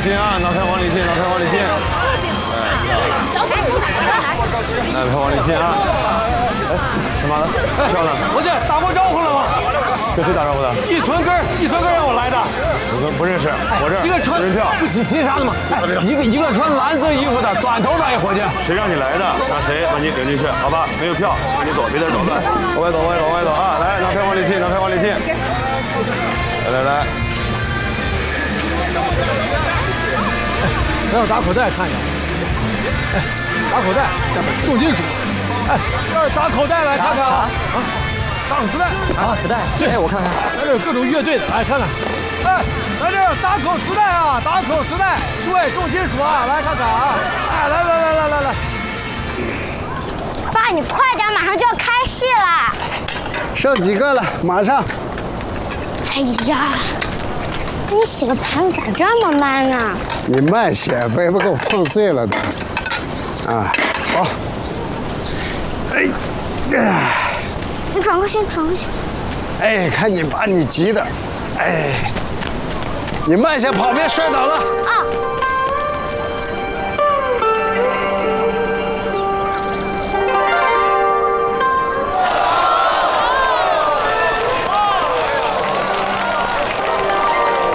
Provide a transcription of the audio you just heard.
近啊，脑袋往里进，脑袋往里进。哎，快往里进啊！哎，干嘛呢？漂亮！ 伙计，打过招呼了吗？ 跟谁打招呼的？ 一村根让我来的。 不认识，我这一个穿人票， 急啥的嘛？哎，一个穿蓝色衣服的短头发一伙计。 谁让你来的？让谁把你领进去？好吧，没有票，赶紧走，别在这捣乱。往外走，往外走啊！来，脑袋往里进，脑袋往里进。来。 咱要打口袋看一下。哎，打口袋，重金属。哎，这儿打口袋来看看啊！啊，打口磁带啊，磁带。对，我看看。 咱这有各种乐队的，来看看。哎，咱这有打口磁带啊，打口磁带，诸位重金属啊，来看看啊！哎，来。 爸，你快点，马上就要开戏了。 剩几个了？马上。 哎呀，你洗个盘咋这么慢呢？ 你慢些，别给我碰碎了的。啊，好。哎， 你转过去。 哎，看你把你急的，哎，你慢些跑，别摔倒了。 啊。